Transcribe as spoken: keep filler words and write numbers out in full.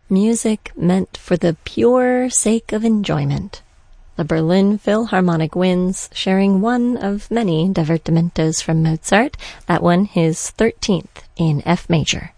Music meant for the pure sake of enjoyment. The Berlin Philharmonic Winds, sharing one of many divertimentos from Mozart, that one his thirteenth in F major.